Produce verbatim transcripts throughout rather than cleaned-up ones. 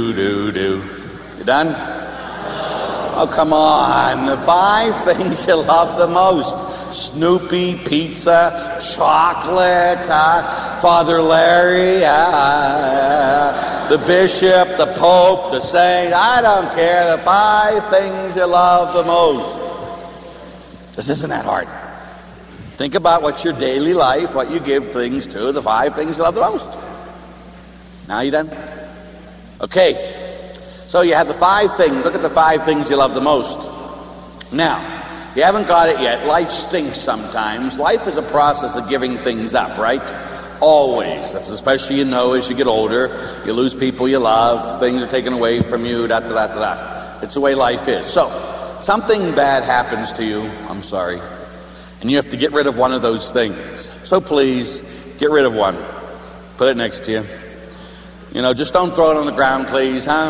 do, do, do. You done? Oh, come on. The five things you love the most. Snoopy, pizza, chocolate, uh, Father Larry, uh, the bishop, the pope, the saint. I don't care. The five things you love the most. This isn't that hard. Think about what's your daily life, what you give things to, the five things you love the most. Now you done? Okay. So you have the five things. Look at the five things you love the most. Now, you haven't got it yet. Life stinks sometimes. Life is a process of giving things up, right? Always. Especially, you know, as you get older, you lose people you love, things are taken away from you, da da da da da. It's the way life is. So, something bad happens to you, I'm sorry, and you have to get rid of one of those things. So please, get rid of one. Put it next to you. You know, just don't throw it on the ground, please, huh?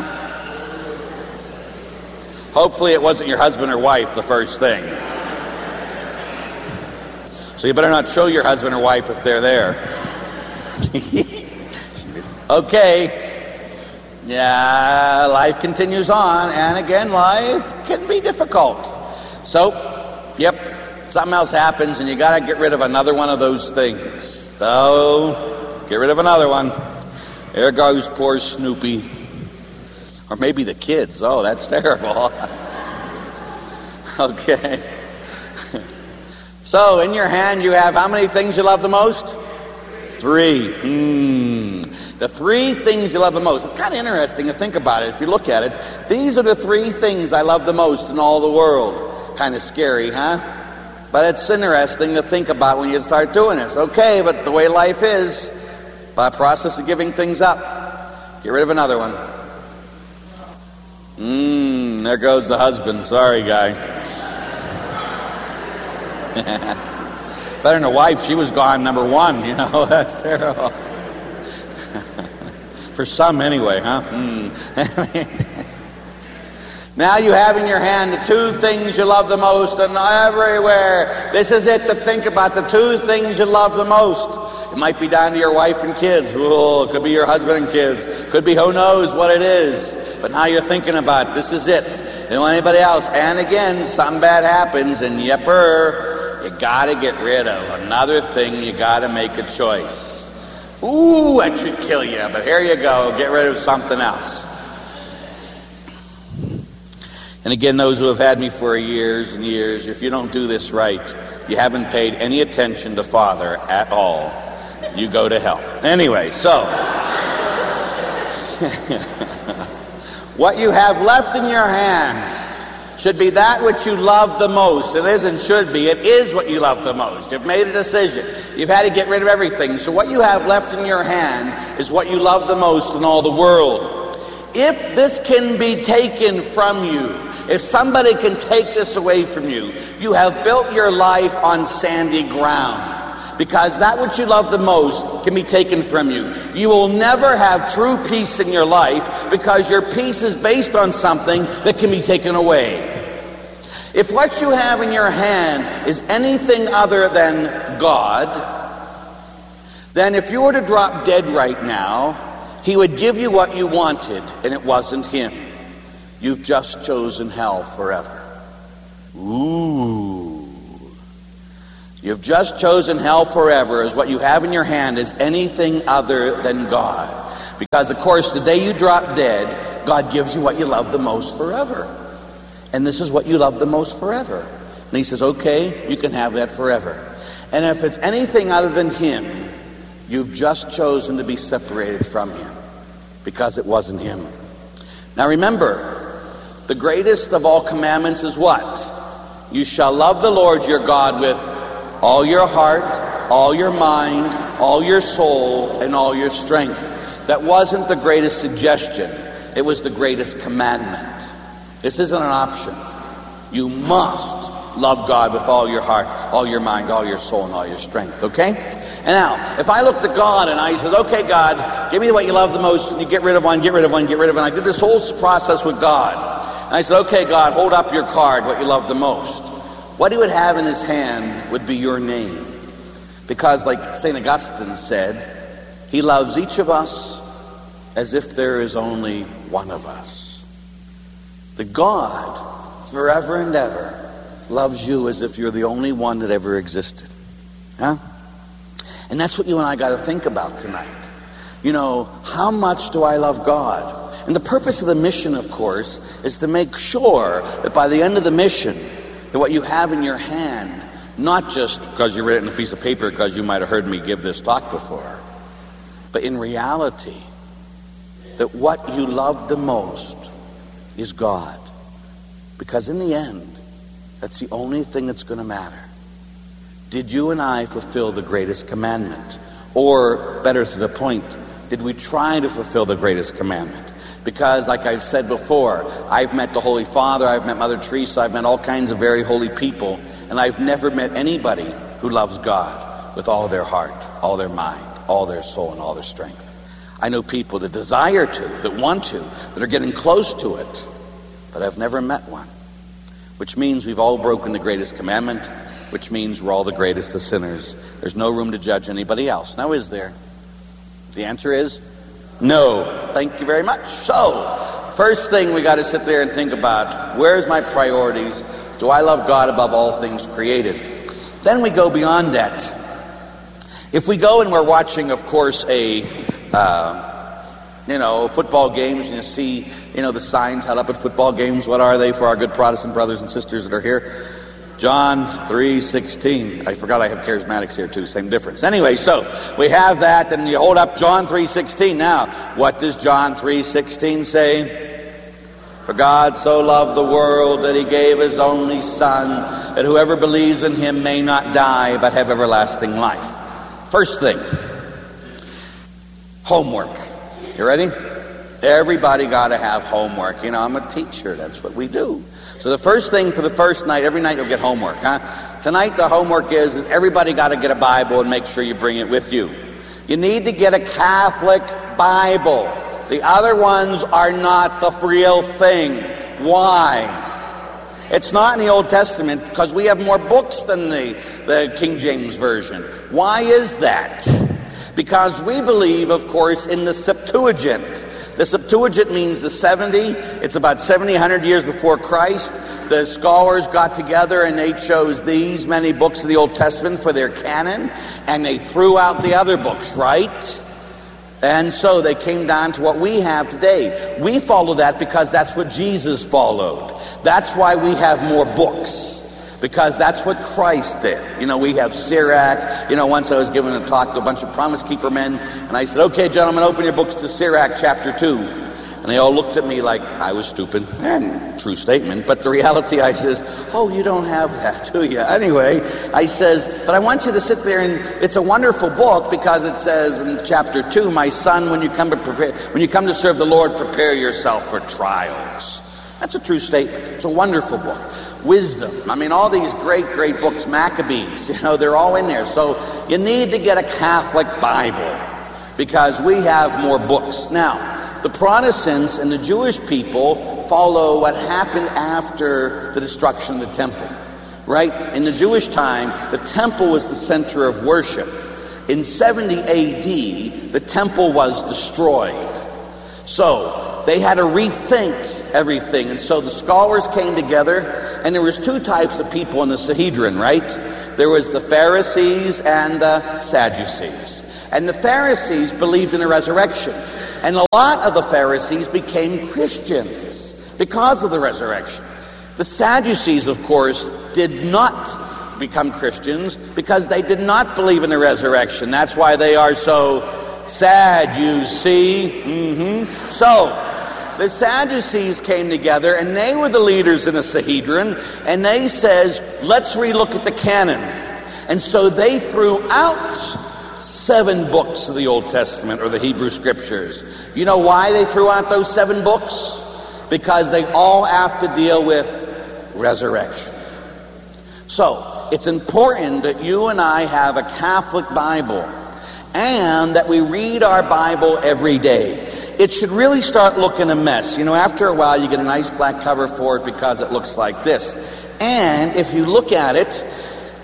Hopefully it wasn't your husband or wife, the first thing. So you better not show your husband or wife if they're there. Okay. Yeah, life continues on, and again, life can be difficult. So, yep, something else happens, and you got to get rid of another one of those things. So, get rid of another one. There goes poor Snoopy. Or maybe the kids. Oh, that's terrible. Okay. So, in your hand you have how many things you love the most? Three. Hmm. The three things you love the most. It's kind of interesting to think about it. If you look at it, these are the three things I love the most in all the world. Kind of scary, huh? But it's interesting to think about when you start doing this. Okay, but the way life is, by a process of giving things up, get rid of another one. Mmm, there goes the husband. Sorry, guy. Better than a wife. She was gone number one, you know. That's terrible. For some, anyway, huh? Mm. Now you have in your hand the two things you love the most, and everywhere. This is it, to think about the two things you love the most. It might be down to your wife and kids. Oh, it could be your husband and kids. Could be who knows what it is. But now you're thinking about, this is it. You don't want anybody else. And again, something bad happens, and yepper, you got to get rid of another thing. You got to make a choice. Ooh, that should kill you. But here you go. Get rid of something else. And again, those who have had me for years and years, if you don't do this right, you haven't paid any attention to Father at all. You go to hell. Anyway, so what you have left in your hand should be that which you love the most. It isn't should be. It is what you love the most. You've made a decision. You've had to get rid of everything. So what you have left in your hand is what you love the most in all the world. If this can be taken from you, if somebody can take this away from you, you have built your life on sandy ground. Because that which you love the most can be taken from you. You will never have true peace in your life because your peace is based on something that can be taken away. If what you have in your hand is anything other than God, then if you were to drop dead right now, He would give you what you wanted, and it wasn't Him. You've just chosen hell forever. Ooh. You've just chosen hell forever, as what you have in your hand is anything other than God. Because, of course, the day you drop dead, God gives you what you love the most forever. And this is what you love the most forever. And He says, okay, you can have that forever. And if it's anything other than Him, you've just chosen to be separated from Him. Because it wasn't Him. Now remember, the greatest of all commandments is what? You shall love the Lord your God with all your heart, all your mind, all your soul, and all your strength. That wasn't the greatest suggestion. It was the greatest commandment. This isn't an option. You must love God with all your heart, all your mind, all your soul, and all your strength. Okay? And now, if I looked at God and I said, okay, God, give me what you love the most. You get rid of one, get rid of one, get rid of one. I did this whole process with God. And I said, okay, God, hold up your card, what you love the most. What He would have in His hand would be your name. Because like Saint Augustine said, He loves each of us as if there is only one of us. That God, forever and ever, loves you as if you're the only one that ever existed. Huh? And that's what you and I got to think about tonight. You know, how much do I love God? And the purpose of the mission, of course, is to make sure that by the end of the mission, that what you have in your hand, not just because you read it in a piece of paper because you might have heard me give this talk before, but in reality, that what you love the most is God. Because in the end, that's the only thing that's going to matter. Did you and I fulfill the greatest commandment? Or, better to the point, did we try to fulfill the greatest commandment? Because, like I've said before, I've met the Holy Father, I've met Mother Teresa, I've met all kinds of very holy people, and I've never met anybody who loves God with all their heart, all their mind, all their soul, and all their strength. I know people that desire to, that want to, that are getting close to it, but I've never met one. Which means we've all broken the greatest commandment, which means we're all the greatest of sinners. There's no room to judge anybody else. Now, is there? The answer is no. Thank you very much. So, first thing we got to sit there and think about, where's my priorities? Do I love God above all things created? Then we go beyond that. If we go and we're watching, of course, a, uh, you know, football games, and you see, you know, the signs held up at football games, what are they for our good Protestant brothers and sisters that are here? John three sixteen. I forgot I have charismatics here too, same difference. Anyway, so we have that, and you hold up John three sixteen. Now, what does John three sixteen say? For God so loved the world that he gave his only Son, that whoever believes in him may not die, but have everlasting life. First thing, homework. You ready? Everybody got to have homework. You know, I'm a teacher. That's what we do. So the first thing for the first night, every night you'll get homework, huh? Tonight the homework is, is everybody got to get a Bible and make sure you bring it with you. You need to get a Catholic Bible. The other ones are not the real thing. Why? It's not in the Old Testament because we have more books than the, the King James Version. Why is that? Because we believe, of course, in the Septuagint. The Septuagint means the seventy. It's about seventy, one hundred years before Christ. The scholars got together and they chose these many books of the Old Testament for their canon, and they threw out the other books, right? And so they came down to what we have today. We follow that because that's what Jesus followed. That's why we have more books. Because that's what Christ did. You know, we have Sirach. You know, once I was giving a talk to a bunch of Promise Keeper men, and I said, okay, gentlemen, open your books to Sirach chapter two. And they all looked at me like I was stupid. And true statement. But the reality, I says, oh, you don't have that, do you? Anyway, I says, but I want you to sit there, and it's a wonderful book because it says in chapter two, my son, when you come to prepare, when you come to serve the Lord, prepare yourself for trials. That's a true statement. It's a wonderful book. Wisdom. I mean, all these great, great books, Maccabees, you know, they're all in there. So you need to get a Catholic Bible because we have more books. Now, the Protestants and the Jewish people follow what happened after the destruction of the temple, right? In the Jewish time, the temple was the center of worship. In seventy A D, the temple was destroyed. So they had to rethink everything. And so the scholars came together, and there was two types of people in the Sanhedrin, right? There was the Pharisees and the Sadducees. And the Pharisees believed in a resurrection. And a lot of the Pharisees became Christians because of the resurrection. The Sadducees, of course, did not become Christians because they did not believe in the resurrection. That's why they are so sad, you see. Mm-hmm. So the Sadducees came together, and they were the leaders in the Sanhedrin, and they says, let's relook at the canon. And so they threw out seven books of the Old Testament, or the Hebrew Scriptures. You know why they threw out those seven books? Because they all have to deal with resurrection. So, it's important that you and I have a Catholic Bible, and that we read our Bible every day. It should really start looking a mess. You know, after a while you get a nice black cover for it because it looks like this. And if you look at it,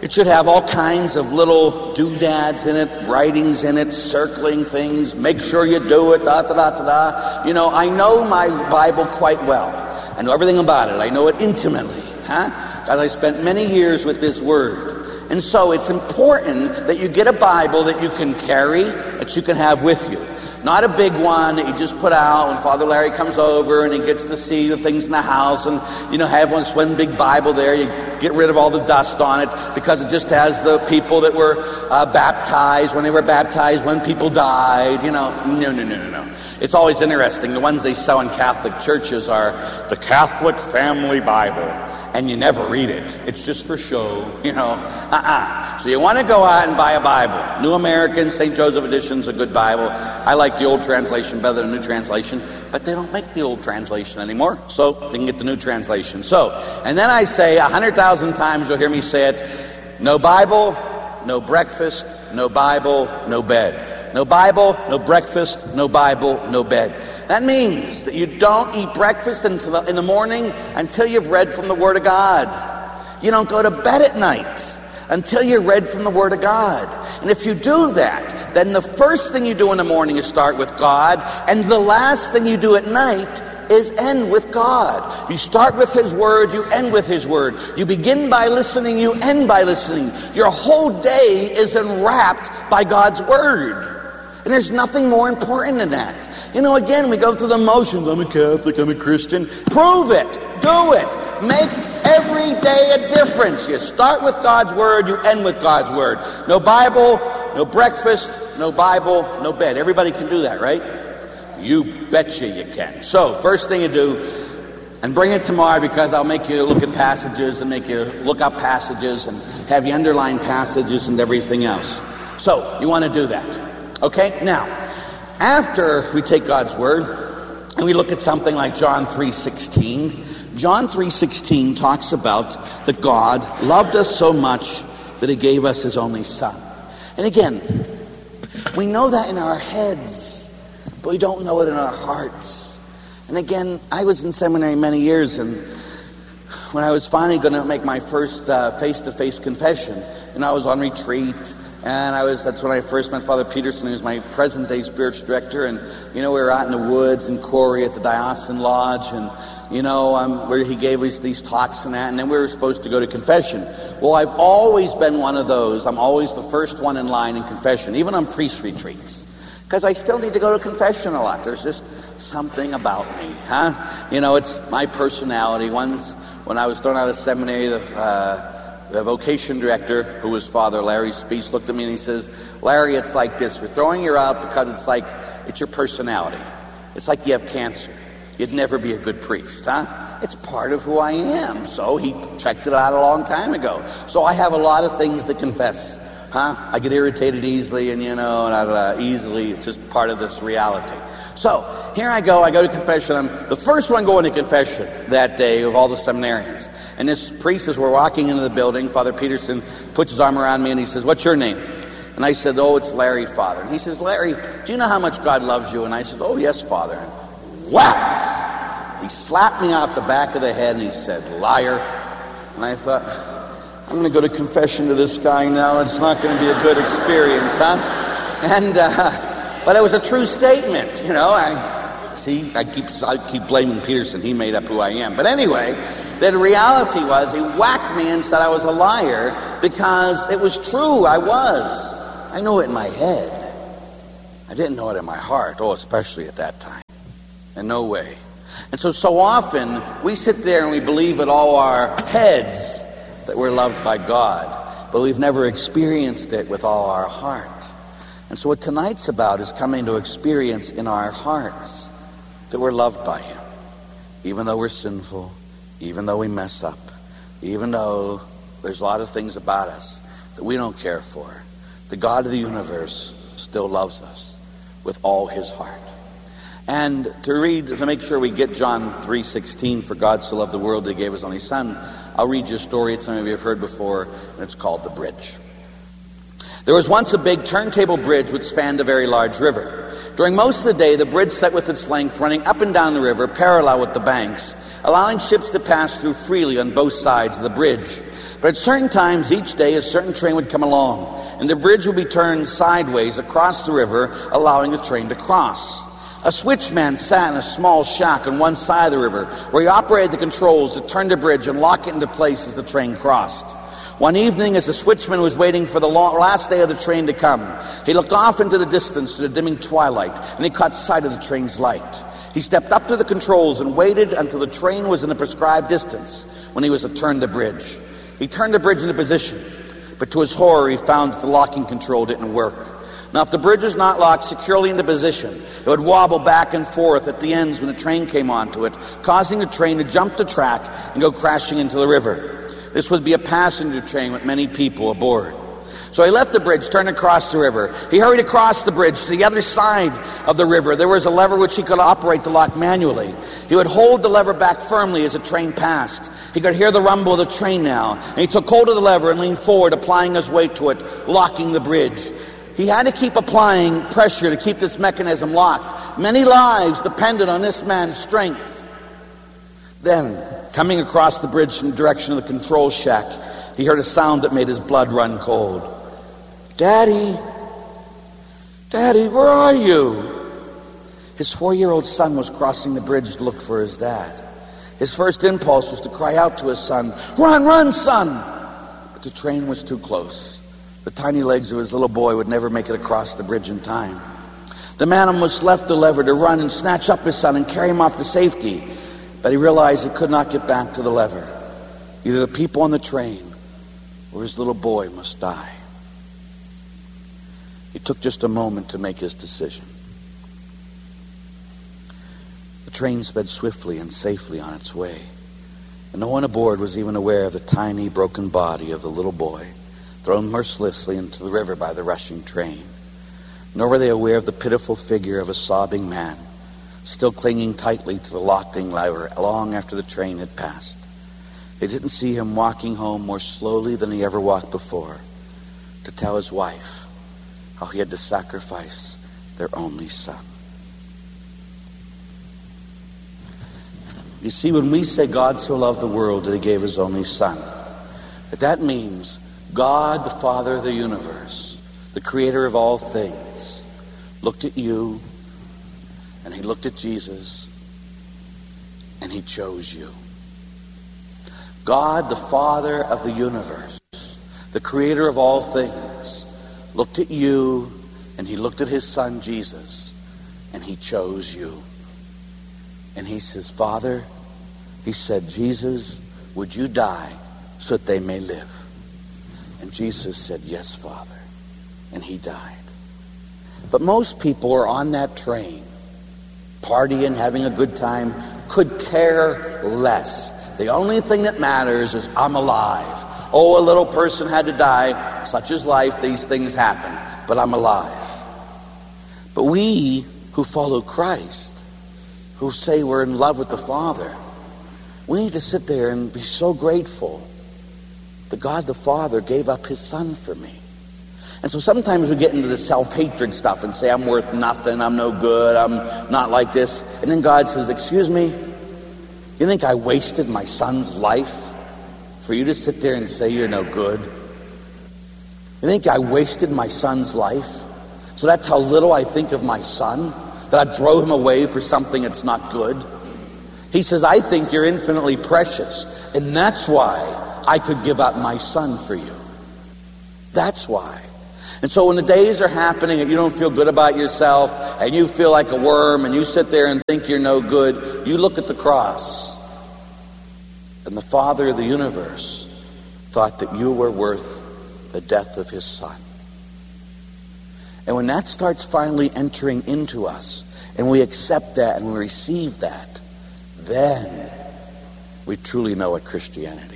It should have all kinds of little doodads in it, writings in it, circling things, make sure you do it, da da da da da. You know, I know my Bible quite well. I know everything about it. I know it intimately, huh? Because I spent many years with this Word. And so it's important that you get a Bible that you can carry, that you can have with you. Not a big one that you just put out when Father Larry comes over and he gets to see the things in the house and, you know, have one, one big Bible there. You get rid of all the dust on it because it just has the people that were uh, baptized, when they were baptized, when people died, you know. No, no, no, no, no. It's always interesting. The ones they sell in Catholic churches are the Catholic Family Bible. And you never read it. It's just for show, you know. Uh-uh. So you want to go out and buy a Bible. New American, Saint Joseph Edition's a good Bible. I like the old translation better than the new translation. But they don't make the old translation anymore. So you can get the new translation. So, and then I say a hundred thousand times, you'll hear me say it, no Bible, no breakfast, no Bible, no bed. No Bible, no breakfast, no Bible, no bed. That means that you don't eat breakfast until in the morning until you've read from the Word of God. You don't go to bed at night until you've read from the Word of God. And if you do that, then the first thing you do in the morning is start with God, and the last thing you do at night is end with God. You start with His Word, you end with His Word. You begin by listening, you end by listening. Your whole day is enwrapped by God's Word. And there's nothing more important than that. You know, again, we go through the motions. I'm a Catholic, I'm a Christian. Prove it. Do it. Make every day a difference. You start with God's Word, you end with God's Word. No Bible, no breakfast, no Bible, no bed. Everybody can do that, right? You betcha you can. So, first thing you do, and bring it tomorrow because I'll make you look at passages and make you look up passages and have you underline passages and everything else. So, you want to do that. Okay, now, after we take God's Word and we look at something like John three sixteen, John three sixteen talks about that God loved us so much that He gave us His only Son. And again, we know that in our heads, but we don't know it in our hearts. And again, I was in seminary many years, and when I was finally going to make my first uh, face-to-face confession, and I was on retreat, and I was, that's when I first met Father Peterson, who was my present-day spiritual director. And, you know, we were out in the woods in Corey at the Diocesan Lodge. And, you know, um, where he gave us these talks and that. And then we were supposed to go to confession. Well, I've always been one of those. I'm always the first one in line in confession, even on priest retreats. Because I still need to go to confession a lot. There's just something about me, huh? You know, it's my personality. Once, when I was thrown out of seminary, the... Uh, The vocation director, who was Father Larry Speece, looked at me and he says, Larry, it's like this. We're throwing you out because it's like, it's your personality. It's like you have cancer. You'd never be a good priest, huh? It's part of who I am. So he checked it out a long time ago. So I have a lot of things to confess, huh? I get irritated easily and, you know, not uh, easily. It's just part of this reality. So here I go. I go to confession. I'm the first one going to confession that day of all the seminarians. And this priest, as we're walking into the building, Father Peterson puts his arm around me and he says, what's your name? And I said, oh, it's Larry, Father. And he says, Larry, do you know how much God loves you? And I said, oh, yes, Father. And whack! He slapped me out the back of the head and he said, liar. And I thought, I'm going to go to confession to this guy now. It's not going to be a good experience, huh? And, uh, but it was a true statement, you know. I see, I keep, I keep blaming Peterson. He made up who I am. But anyway, the reality was he whacked me and said I was a liar because it was true. I was. I knew it in my head. I didn't know it in my heart. Oh, especially at that time. In no way. And so, so often we sit there and we believe in all our heads that we're loved by God, but we've never experienced it with all our heart. And so what tonight's about is coming to experience in our hearts that we're loved by Him, even though we're sinful, even though we mess up, even though there's a lot of things about us that we don't care for. The God of the universe still loves us with all His heart. And to read, to make sure we get John three sixteen, for God so loved the world that He gave His only Son, I'll read you a story that some of you have heard before, and it's called The Bridge. There was once a big turntable bridge which spanned a very large river. During most of the day, the bridge sat with its length running up and down the river, parallel with the banks, allowing ships to pass through freely on both sides of the bridge. But at certain times each day, a certain train would come along, and the bridge would be turned sideways across the river, allowing the train to cross. A switchman sat in a small shack on one side of the river, where he operated the controls to turn the bridge and lock it into place as the train crossed. One evening, as the switchman was waiting for the last day of the train to come, he looked off into the distance to the dimming twilight, and he caught sight of the train's light. He stepped up to the controls and waited until the train was in the prescribed distance, when he was to turn the bridge. He turned the bridge into position, but to his horror, he found that the locking control didn't work. Now, if the bridge was not locked securely into position, it would wobble back and forth at the ends when the train came onto it, causing the train to jump the track and go crashing into the river. This would be a passenger train with many people aboard. So he left the bridge, turned across the river. He hurried across the bridge to the other side of the river. There was a lever which he could operate the lock manually. He would hold the lever back firmly as the train passed. He could hear the rumble of the train now, and he took hold of the lever and leaned forward, applying his weight to it, locking the bridge. He had to keep applying pressure to keep this mechanism locked. Many lives depended on this man's strength. Then, coming across the bridge from the direction of the control shack, he heard a sound that made his blood run cold. "Daddy, Daddy, where are you?" His four-year-old son was crossing the bridge to look for his dad. His first impulse was to cry out to his son, "Run, run, son!" But the train was too close. The tiny legs of his little boy would never make it across the bridge in time. The man almost left the lever to run and snatch up his son and carry him off to safety, but he realized he could not get back to the lever. Either the people on the train or his little boy must die. He took just a moment to make his decision. The train sped swiftly and safely on its way, and no one aboard was even aware of the tiny, broken body of the little boy thrown mercilessly into the river by the rushing train. Nor were they aware of the pitiful figure of a sobbing man, still clinging tightly to the locking lever long after the train had passed. They didn't see him walking home more slowly than he ever walked before, to tell his wife how he had to sacrifice their only son. You see, when we say God so loved the world that he gave his only son, that that means God, the Father of the universe, the creator of all things, looked at you, and he looked at Jesus, and he chose you. God, the Father of the universe, the creator of all things, looked at you, and he looked at his son Jesus, and he chose you. And he says, "Father," he said, "Jesus, would you die so that they may live?" And Jesus said, "Yes, Father." And he died. But most people are on that train, partying, having a good time, could care less. The only thing that matters is I'm alive. Oh, a little person had to die. Such is life. These things happen. But I'm alive. But we who follow Christ, who say we're in love with the Father, we need to sit there and be so grateful that God the Father gave up his son for me. And so sometimes we get into the self-hatred stuff and say, I'm worth nothing, I'm no good, I'm not like this. And then God says, excuse me, you think I wasted my son's life for you to sit there and say you're no good? You think I wasted my son's life? So that's how little I think of my son, that I'd throw him away for something that's not good? He says, I think you're infinitely precious, and that's why I could give up my son for you. That's why. And so when the days are happening and you don't feel good about yourself and you feel like a worm and you sit there and think you're no good, you look at the cross. And the Father of the universe thought that you were worth the death of his son. And when that starts finally entering into us and we accept that and we receive that, then we truly know what Christianity is.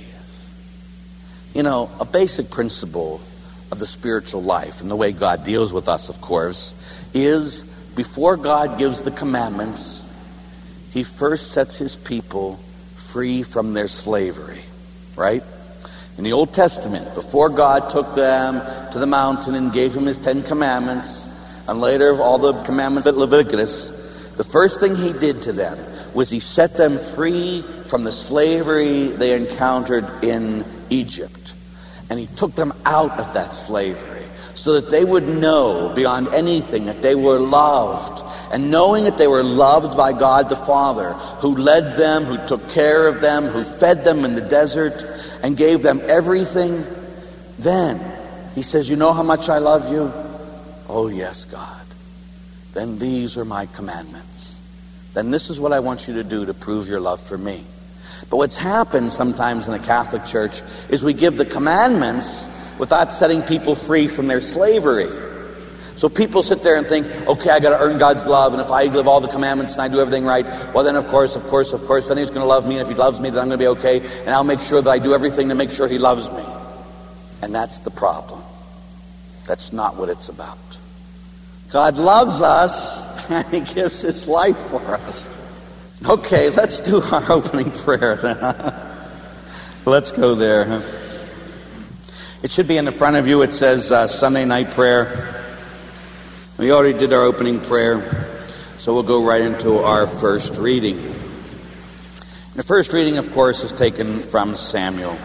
You know, a basic principle of the spiritual life and the way God deals with us, of course, is before God gives the commandments, he first sets his people free from their slavery, right? In the Old Testament, before God took them to the mountain and gave him his Ten Commandments, and later all the commandments of Leviticus, the first thing he did to them was he set them free from the slavery they encountered in Egypt. And he took them out of that slavery so that they would know beyond anything that they were loved. And knowing that they were loved by God the Father, who led them, who took care of them, who fed them in the desert and gave them everything, then he says, you know how much I love you? Oh yes, God. Then these are my commandments. Then this is what I want you to do to prove your love for me. But what's happened sometimes in the Catholic Church is we give the commandments without setting people free from their slavery. So people sit there and think, okay, I got to earn God's love, and if I live all the commandments and I do everything right, well then of course, of course, of course, then he's going to love me, and if he loves me, then I'm going to be okay, and I'll make sure that I do everything to make sure he loves me. And that's the problem. That's not what it's about. God loves us, and he gives his life for us. Okay, let's do our opening prayer then. Let's go there. It should be in the front of you. It says uh, Sunday night prayer. We already did our opening prayer, so we'll go right into our first reading. The first reading, of course, is taken from Samuel.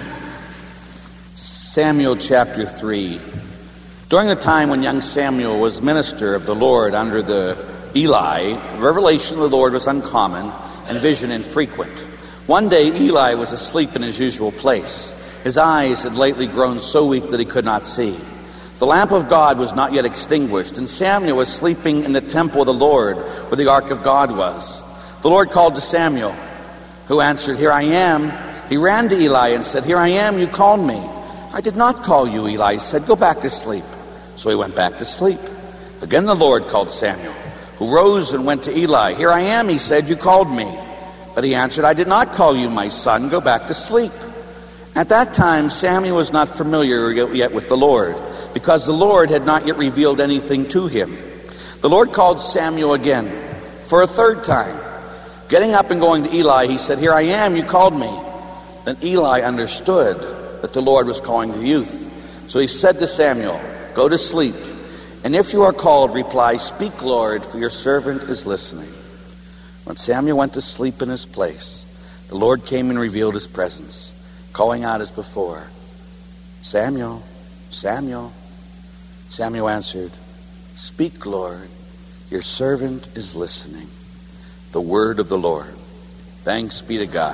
Samuel chapter three. During the time when young Samuel was minister of the Lord under the Eli, revelation of the Lord was uncommon and vision infrequent. One day Eli was asleep in his usual place. His eyes had lately grown so weak that he could not see. The lamp of God was not yet extinguished, and Samuel was sleeping in the temple of the Lord, where the ark of God was. The Lord called to Samuel, who answered, "Here I am." He ran to Eli and said, "Here I am, you called me." "I did not call you," Eli said. "Go back to sleep." So he went back to sleep. Again the Lord called Samuel, who rose and went to Eli. "Here I am," he said, "you called me." But he answered, "I did not call you, my son. Go back to sleep." At that time Samuel was not familiar yet with the Lord, because the Lord had not yet revealed anything to him. The Lord called Samuel again for a third time. Getting up and going to Eli, he said, "Here I am, you called me." Then Eli understood that the Lord was calling the youth. So he said to Samuel, "Go to sleep, and if you are called, reply, 'Speak, Lord, for your servant is listening.'" When Samuel went to sleep in his place, the Lord came and revealed his presence, calling out as before, "Samuel, Samuel." Samuel answered, "Speak, Lord, your servant is listening." The word of the Lord. Thanks be to God.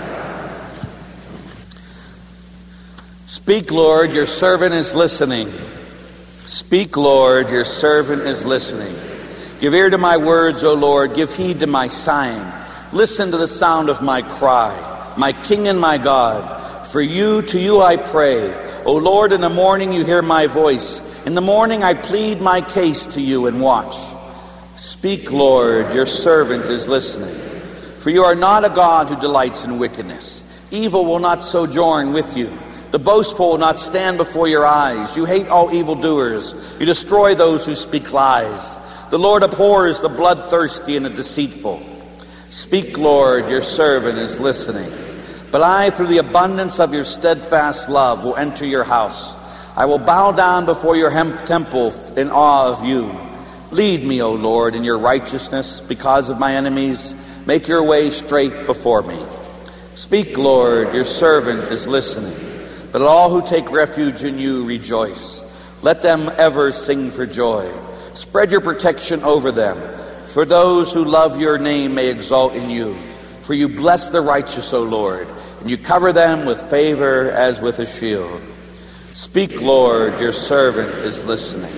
Speak, Lord, your servant is listening. Speak, Lord, your servant is listening. Give ear to my words, O Lord. Give heed to my sighing. Listen to the sound of my cry, my King and my God. For you, to you I pray. O Lord, in the morning you hear my voice. In the morning I plead my case to you and watch. Speak, Lord, your servant is listening. For you are not a God who delights in wickedness. Evil will not sojourn with you. The boastful will not stand before your eyes. You hate all evildoers. You destroy those who speak lies. The Lord abhors the bloodthirsty and the deceitful. Speak, Lord, your servant is listening. But I, through the abundance of your steadfast love, will enter your house. I will bow down before your hem- temple in awe of you. Lead me, O Lord, in your righteousness because of my enemies. Make your way straight before me. Speak, Lord, your servant is listening. But all who take refuge in you rejoice. Let them ever sing for joy. Spread your protection over them. For those who love your name may exult in you. For you bless the righteous, O Lord, and you cover them with favor as with a shield. Speak, Lord, your servant is listening.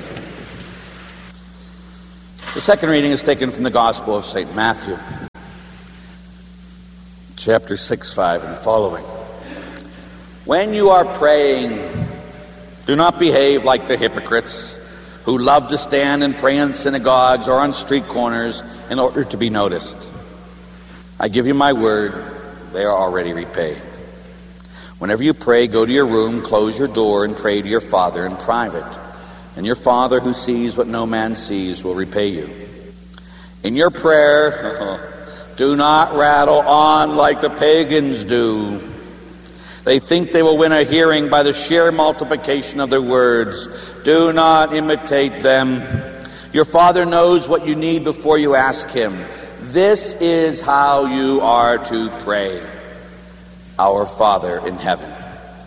The second reading is taken from the Gospel of Saint Matthew, chapter six, five, and following. When you are praying, do not behave like the hypocrites who love to stand and pray in synagogues or on street corners in order to be noticed. I give you my word, they are already repaid. Whenever you pray, go to your room, close your door, and pray to your Father in private. And your Father who sees what no man sees will repay you. In your prayer, do not rattle on like the pagans do. They think they will win a hearing by the sheer multiplication of their words. Do not imitate them. Your Father knows what you need before you ask him. This is how you are to pray. Our Father in heaven,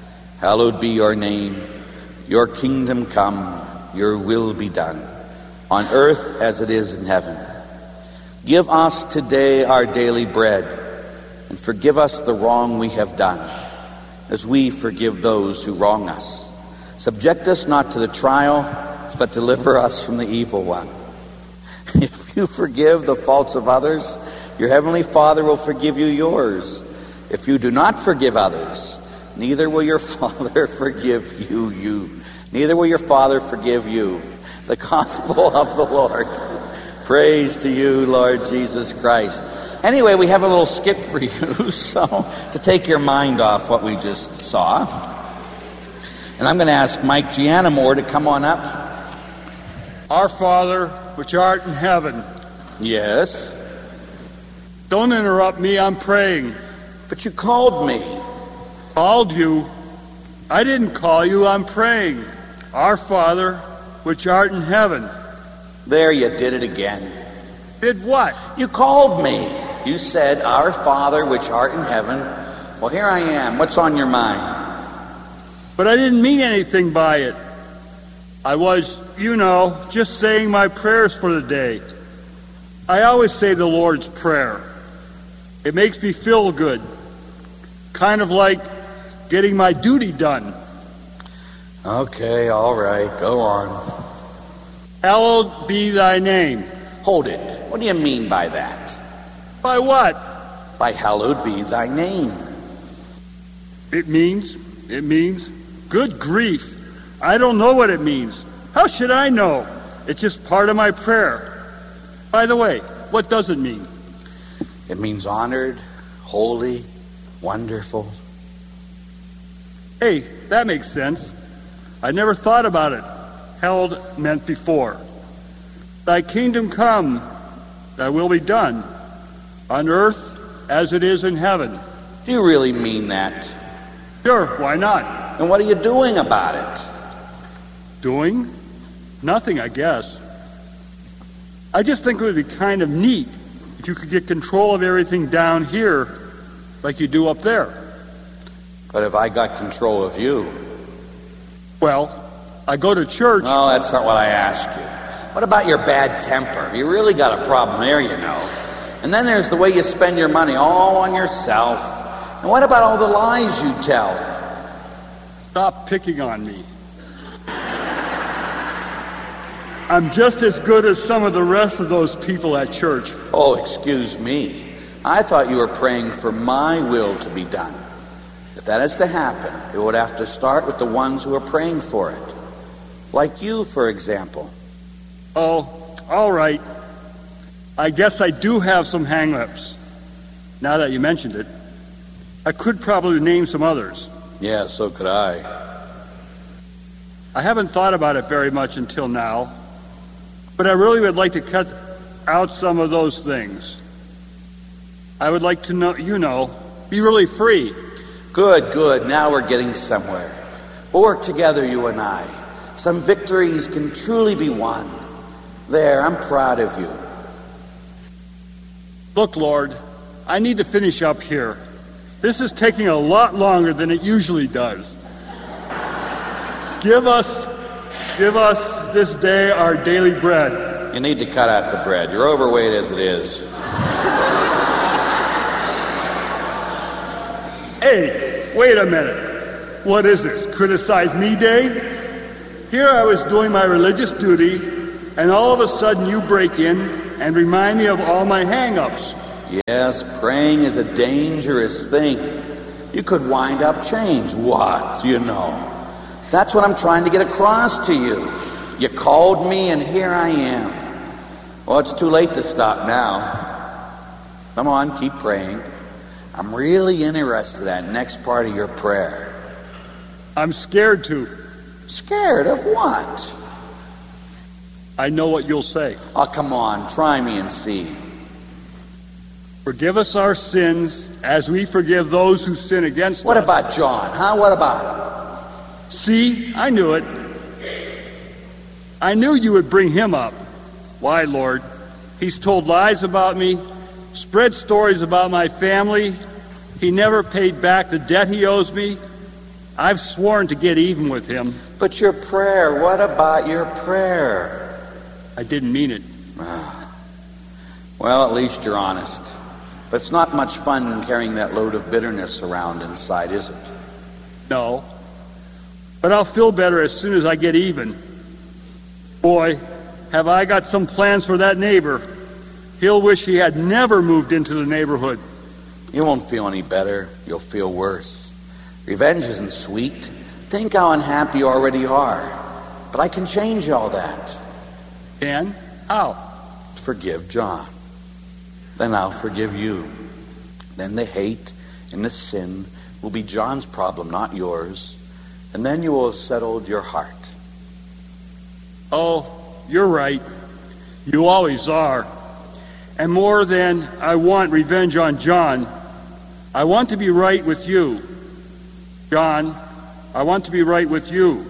Hallowed be your name. Your kingdom come. Your will be done, on earth as it is in heaven. Give us today our daily bread, and forgive us the wrong we have done, as we forgive those who wrong us. Subject us not to the trial, but deliver us from the evil one. If you forgive the faults of others, your heavenly Father will forgive you yours. If you do not forgive others, neither will your Father forgive you, you. Neither will your Father forgive you. The gospel of the Lord. Praise to you, Lord Jesus Christ. Anyway, we have a little skit for you, so to take your mind off what we just saw. And I'm going to ask Mike Gianamore to come on up. Our Father, which art in heaven. Yes. Don't interrupt me, I'm praying. But you called me. Called you? I didn't call you, I'm praying. Our Father, which art in heaven. There, you did it again. Did what? You called me. You said, Our Father, which art in heaven. Well, here I am. What's on your mind? But I didn't mean anything by it. I was, you know, just saying my prayers for the day. I always say the Lord's Prayer. It makes me feel good. Kind of like getting my duty done. Okay, all right, go on. Hallowed be thy name. Hold it. What do you mean by that? By what? By hallowed be thy name. It means, it means, good grief. I don't know what it means. How should I know? It's just part of my prayer. By the way, what does it mean? It means honored, holy, wonderful. Hey, that makes sense. I never thought about it. Held meant before. Thy kingdom come, thy will be done, on earth as it is in heaven. Do you really mean that? Sure, why not? And what are you doing about it? Doing? Nothing, I guess. I just think it would be kind of neat if you could get control of everything down here like you do up there. But if I got control of you? Well, I go to church. No, that's not what I asked you. What about your bad temper? You really got a problem there, you know. And then there's the way you spend your money all on yourself. And what about all the lies you tell? Stop picking on me. I'm just as good as some of the rest of those people at church. Oh, excuse me. I thought you were praying for my will to be done. If that is to happen, it would have to start with the ones who are praying for it. Like you, for example. Oh, all right. I guess I do have some hang-ups, now that you mentioned it. I could probably name some others. Yeah, so could I. I haven't thought about it very much until now, but I really would like to cut out some of those things. I would like to know, you know, be really free. Good, good. Now we're getting somewhere. We'll work together, you and I. Some victories can truly be won. There, I'm proud of you. Look, Lord, I need to finish up here. This is taking a lot longer than it usually does. Give us, give us this day our daily bread. You need to cut out the bread. You're overweight as it is. Hey, wait a minute. What is this, Criticize Me Day? Here I was doing my religious duty, and all of a sudden you break in and remind me of all my hang-ups. Yes, praying is a dangerous thing. You could wind up change. What? You know. That's what I'm trying to get across to you. You called me, and here I am. Well, it's too late to stop now. Come on, keep praying. I'm really interested in that next part of your prayer. I'm scared to. Scared of what? I know what you'll say. Oh, come on, try me and see. Forgive us our sins as we forgive those who sin against What us. about John, huh? What about him? See, I knew it. I knew you would bring him up. Why, Lord? He's told lies about me, spread stories about my family. He never paid back the debt he owes me. I've sworn to get even with him. But your prayer, what about your prayer? I didn't mean it. Well, at least you're honest. But it's not much fun carrying that load of bitterness around inside, is it? No. But I'll feel better as soon as I get even. Boy, have I got some plans for that neighbor. He'll wish he had never moved into the neighborhood. You won't feel any better. You'll feel worse. Revenge isn't sweet. Think how unhappy you already are. But I can change all that. Can? How? Forgive John. Then I'll forgive you. Then the hate and the sin will be John's problem, not yours. And then you will have settled your heart. Oh, you're right. You always are. And more than I want revenge on John, I want to be right with you. John, I want to be right with you.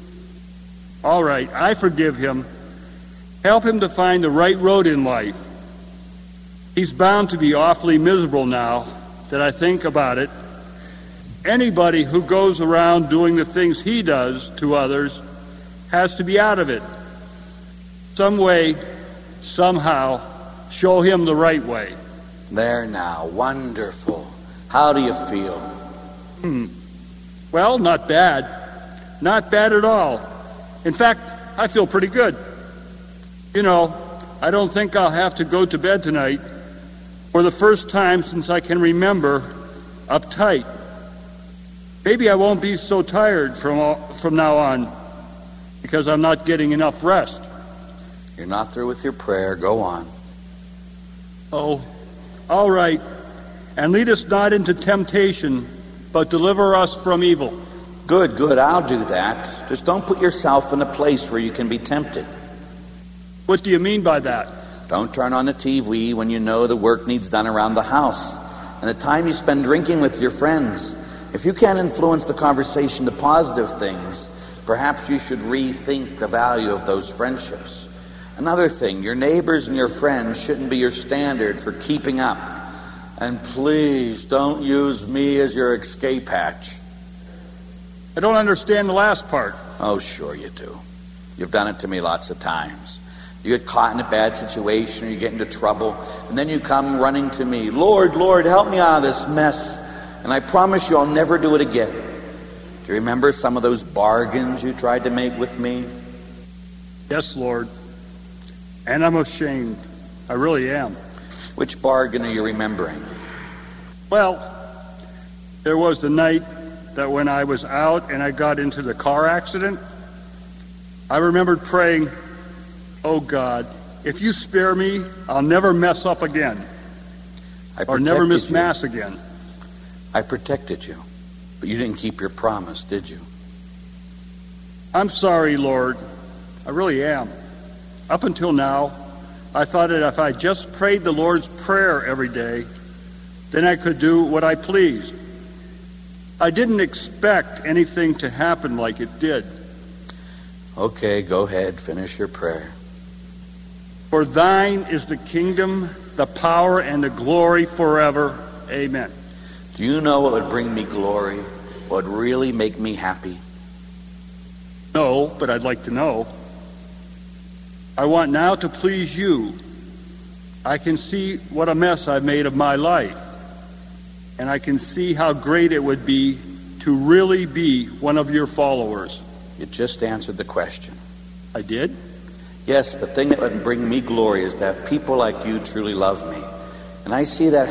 All right, I forgive him. Help him to find the right road in life. He's bound to be awfully miserable now that I think about it. Anybody who goes around doing the things he does to others has to be out of it. Some way, somehow, show him the right way. There now, wonderful. How do you feel? Hmm. Well, not bad. Not bad at all. In fact, I feel pretty good. You know, I don't think I'll have to go to bed tonight for the first time since I can remember uptight. Maybe I won't be so tired from all, from now on because I'm not getting enough rest. You're not through with your prayer. Go on. Oh, all right. And lead us not into temptation, but deliver us from evil. Good, good. I'll do that. Just don't put yourself in a place where you can be tempted. What do you mean by that? Don't turn on the T V when you know the work needs done around the house and the time you spend drinking with your friends. If you can't influence the conversation to positive things, perhaps you should rethink the value of those friendships. Another thing, your neighbors and your friends shouldn't be your standard for keeping up. And please don't use me as your escape hatch. I don't understand the last part. Oh, sure you do. You've done it to me lots of times. You get caught in a bad situation or you get into trouble, and then you come running to me, Lord, Lord, help me out of this mess. And I promise you I'll never do it again. Do you remember some of those bargains you tried to make with me? Yes, Lord. And I'm ashamed. I really am. Which bargain are you remembering? Well, there was the night that when I was out and I got into the car accident, I remembered praying, oh God, if you spare me, I'll never mess up again. I or never miss you. Mass again. I protected you, but you didn't keep your promise, did you? I'm sorry, Lord. I really am. Up until now, I thought that if I just prayed the Lord's Prayer every day, then I could do what I pleased. I didn't expect anything to happen like it did. Okay, go ahead, finish your prayer. For thine is the kingdom, the power, and the glory forever. Amen. Do you know what would bring me glory? What would really make me happy? No, but I'd like to know. I want now to please you. I can see what a mess I've made of my life. And I can see how great it would be to really be one of your followers. You just answered the question. I did? Yes, the thing that would bring me glory is to have people like you truly love me. And I see that